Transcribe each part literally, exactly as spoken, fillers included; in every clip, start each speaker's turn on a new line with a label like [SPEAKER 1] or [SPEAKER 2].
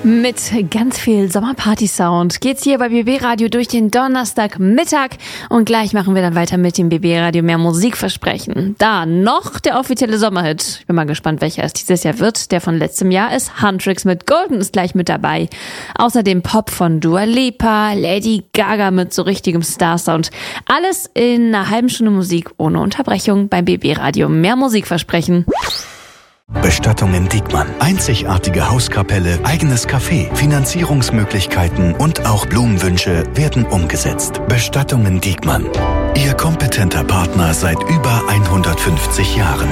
[SPEAKER 1] Mit ganz viel Sommerparty-Sound geht's hier bei B B Radio durch den Donnerstagmittag und gleich machen wir dann weiter mit dem B B Radio Mehr Musik versprechen. Da noch der offizielle Sommerhit. Ich bin mal gespannt, welcher es dieses Jahr wird. Der von letztem Jahr ist Huntrix mit Golden ist gleich mit dabei. Außerdem Pop von Dua Lipa, Lady Gaga mit so richtigem Star-Sound. Alles in einer halben Stunde Musik ohne Unterbrechung beim B B Radio Mehr Musik versprechen.
[SPEAKER 2] Bestattungen Diekmann. Einzigartige Hauskapelle, eigenes Café, Finanzierungsmöglichkeiten und auch Blumenwünsche werden umgesetzt. Bestattungen Diekmann. Ihr kompetenter Partner seit über hundertfünfzig Jahren.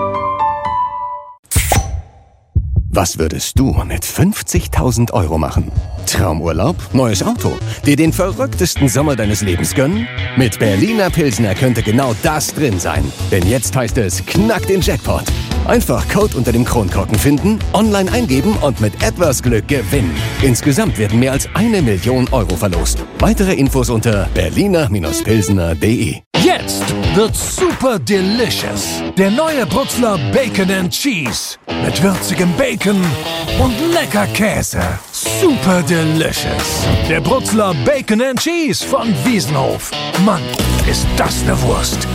[SPEAKER 3] Was würdest du mit fünfzigtausend Euro machen? Traumurlaub? Neues Auto? Dir den verrücktesten Sommer deines Lebens gönnen? Mit Berliner Pilsner könnte genau das drin sein. Denn jetzt heißt es Knack den Jackpot. Einfach Code unter dem Kronkorken finden, online eingeben und mit etwas Glück gewinnen. Insgesamt werden mehr als eine Million Euro verlost. Weitere Infos unter berliner Pilsner punkt de.
[SPEAKER 4] Jetzt wird's super delicious. Der neue Brutzler Bacon and Cheese. Mit würzigem Bacon und lecker Käse. Super delicious. Der Brutzler Bacon and Cheese von Wiesenhof. Mann, ist das eine Wurst.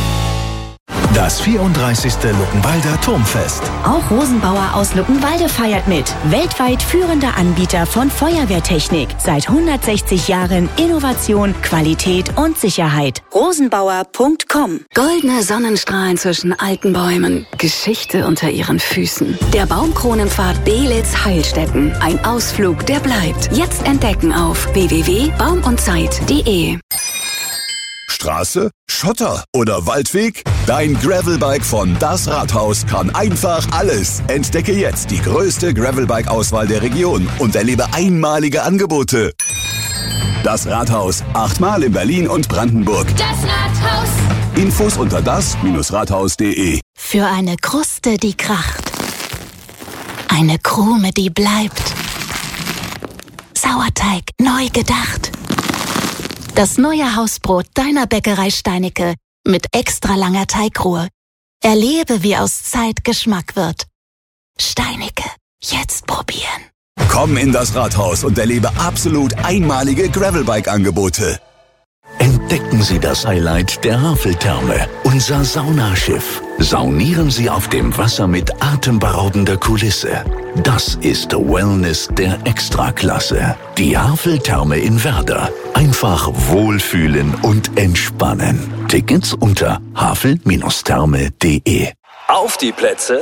[SPEAKER 2] Das vierunddreißigste Luckenwalder Turmfest.
[SPEAKER 5] Auch Rosenbauer aus Luckenwalde feiert mit. Weltweit führender Anbieter von Feuerwehrtechnik. Seit hundertsechzig Jahren Innovation, Qualität und Sicherheit. rosenbauer punkt com. Goldene Sonnenstrahlen zwischen alten Bäumen. Geschichte unter ihren Füßen. Der Baumkronenpfad Belitz-Heilstätten. Ein Ausflug, der bleibt. Jetzt entdecken auf w w w punkt baum und zeit punkt de.
[SPEAKER 6] Straße, Schotter oder Waldweg? Dein Gravelbike von Das Rathaus kann einfach alles. Entdecke jetzt die größte Gravelbike-Auswahl der Region und erlebe einmalige Angebote. Das Rathaus, achtmal in Berlin und Brandenburg.
[SPEAKER 7] Das Rathaus.
[SPEAKER 6] Infos unter das Rathaus punkt de.
[SPEAKER 5] Für eine Kruste, die kracht. Eine Krume, die bleibt. Sauerteig, neu gedacht. Das neue Hausbrot deiner Bäckerei Steinecke mit extra langer Teigruhe. Erlebe, wie aus Zeit Geschmack wird. Steinecke, jetzt probieren.
[SPEAKER 6] Komm in das Rathaus und erlebe absolut einmalige Gravelbike-Angebote.
[SPEAKER 2] Entdecken Sie das Highlight der Haveltherme, unser Saunaschiff. Saunieren Sie auf dem Wasser mit atemberaubender Kulisse. Das ist Wellness der Extraklasse. Die Haveltherme in Werder. Einfach wohlfühlen und entspannen. Tickets unter havel Therme punkt de.
[SPEAKER 8] Auf die Plätze,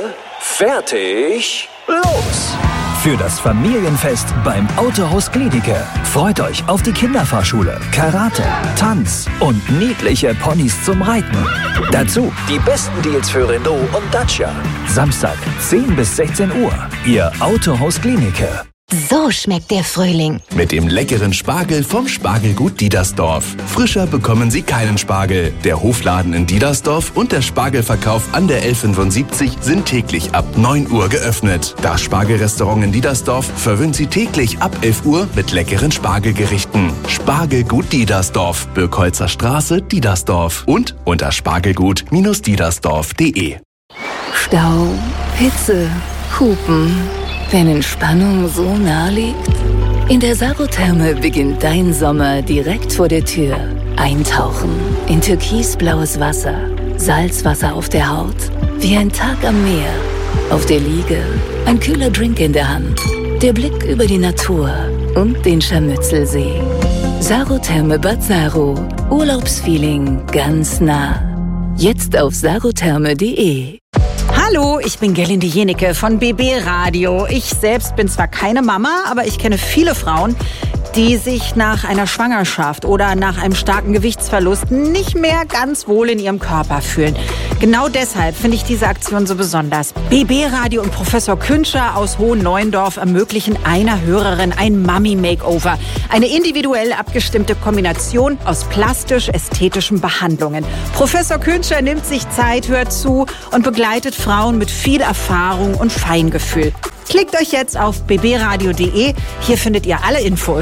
[SPEAKER 8] fertig, los!
[SPEAKER 9] Für das Familienfest beim Autohaus Klinike. Freut euch auf die Kinderfahrschule, Karate, Tanz und niedliche Ponys zum Reiten. Dazu
[SPEAKER 8] Die besten Deals für Renault und Dacia.
[SPEAKER 9] Samstag zehn bis sechzehn Uhr. Ihr Autohaus Klinike.
[SPEAKER 5] So schmeckt der Frühling.
[SPEAKER 10] Mit dem leckeren Spargel vom Spargelgut Diedersdorf. Frischer bekommen Sie keinen Spargel. Der Hofladen in Diedersdorf und der Spargelverkauf an der L fünfundsiebzig sind täglich ab neun Uhr geöffnet. Das Spargelrestaurant in Diedersdorf verwöhnt Sie täglich ab elf Uhr mit leckeren Spargelgerichten. Spargelgut Diedersdorf, Birkholzer Straße, Diedersdorf und unter spargelgut Diedersdorf punkt de.
[SPEAKER 5] Stau, Hitze, Hupen. Wenn Entspannung so nah liegt? In der Sarotherme beginnt dein Sommer direkt vor der Tür. Eintauchen in türkisblaues Wasser, Salzwasser auf der Haut, wie ein Tag am Meer. Auf der Liege ein kühler Drink in der Hand, der Blick über die Natur und den Scharmützelsee. Sarotherme Bad Saro, Urlaubsfeeling ganz nah. Jetzt auf sarotherme punkt de.
[SPEAKER 11] Hallo, ich bin Gerlinde Jenecke von B B Radio. Ich selbst bin zwar keine Mama, aber ich kenne viele Frauen, die sich nach einer Schwangerschaft oder nach einem starken Gewichtsverlust nicht mehr ganz wohl in ihrem Körper fühlen. Genau deshalb finde ich diese Aktion so besonders. B B Radio und Professor Künscher aus Hohenneuendorf ermöglichen einer Hörerin ein Mummy-Makeover. Eine individuell abgestimmte Kombination aus plastisch-ästhetischen Behandlungen. Professor Künscher nimmt sich Zeit, hört zu und begleitet Frauen mit viel Erfahrung und Feingefühl. Klickt euch jetzt auf b b radio punkt de. Hier findet ihr alle Infos.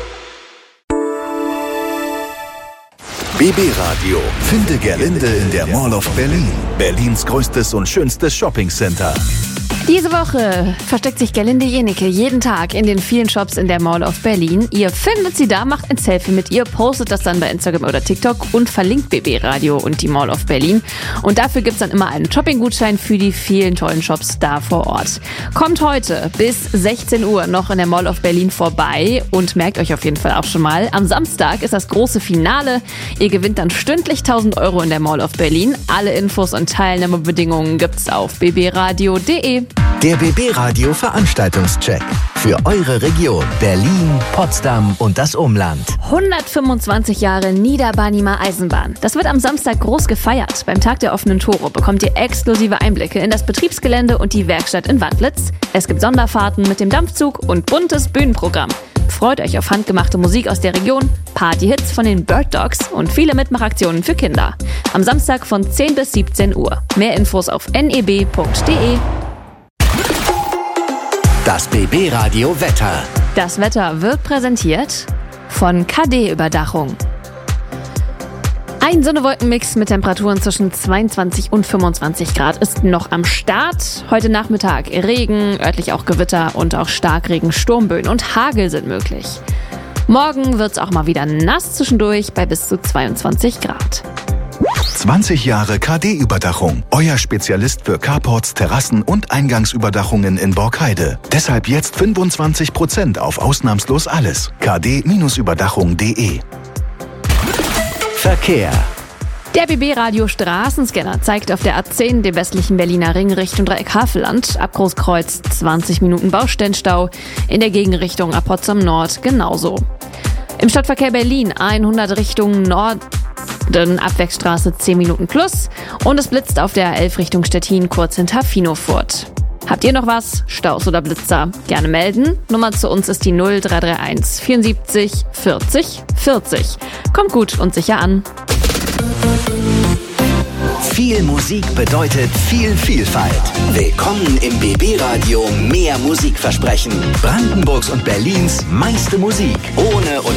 [SPEAKER 2] B B Radio. Finde Gerlinde in der Mall of Berlin. Berlins größtes und schönstes Shoppingcenter.
[SPEAKER 1] Diese Woche versteckt sich Gerlinde Jennecke jeden Tag in den vielen Shops in der Mall of Berlin. Ihr findet sie da, macht ein Selfie mit ihr, postet das dann bei Instagram oder TikTok und verlinkt B B Radio und die Mall of Berlin. Und dafür gibt's dann immer einen Shopping-Gutschein für die vielen tollen Shops da vor Ort. Kommt heute bis sechzehn Uhr noch in der Mall of Berlin vorbei und merkt euch auf jeden Fall auch schon mal, am Samstag ist das große Finale. Ihr gewinnt dann stündlich tausend Euro in der Mall of Berlin. Alle Infos und Teilnahmebedingungen gibt's auf b b radio punkt d e.
[SPEAKER 7] Der B B Radio Veranstaltungscheck für eure Region Berlin, Potsdam und das Umland.
[SPEAKER 1] hundertfünfundzwanzig Jahre Niederbarnimer Eisenbahn. Das wird am Samstag groß gefeiert. Beim Tag der offenen Tore bekommt ihr exklusive Einblicke in das Betriebsgelände und die Werkstatt in Wandlitz. Es gibt Sonderfahrten mit dem Dampfzug und buntes Bühnenprogramm. Freut euch auf handgemachte Musik aus der Region, Partyhits von den Bird Dogs und viele Mitmachaktionen für Kinder. Am Samstag von zehn bis siebzehn Uhr. Mehr Infos auf n e b punkt d e.
[SPEAKER 7] Das B B Radio Wetter.
[SPEAKER 1] Das Wetter wird präsentiert von K D-Überdachung. Ein Sonne-Wolken-Mix mit Temperaturen zwischen zweiundzwanzig und fünfundzwanzig Grad ist noch am Start. Heute Nachmittag Regen, örtlich auch Gewitter und auch Starkregen, Sturmböen und Hagel sind möglich. Morgen wird's auch mal wieder nass zwischendurch bei bis zu zweiundzwanzig Grad.
[SPEAKER 6] zwanzig Jahre K D-Überdachung. Euer Spezialist für Carports, Terrassen und Eingangsüberdachungen in Borkheide. Deshalb jetzt fünfundzwanzig Prozent auf ausnahmslos alles. k d Überdachung punkt d e.
[SPEAKER 7] Verkehr.
[SPEAKER 1] Der B B-Radio Straßenscanner zeigt auf der A zehn, dem westlichen Berliner Ring, Richtung Dreieck Havelland, ab Großkreuz zwanzig Minuten Baustellenstau, in der Gegenrichtung ab Potsdam Nord genauso. Im Stadtverkehr Berlin hundert Richtung Norden, Abwegstraße zehn Minuten plus und es blitzt auf der elf Richtung Stettin kurz hinter Finofurt. Habt ihr noch was? Staus oder Blitzer? Gerne melden. Nummer zu uns ist die null drei drei eins vierundsiebzig vierzig vierzig. Kommt gut und sicher an.
[SPEAKER 7] Viel Musik bedeutet viel Vielfalt. Willkommen im B B Radio Mehr Musikversprechen. Brandenburgs und Berlins meiste Musik. Ohne und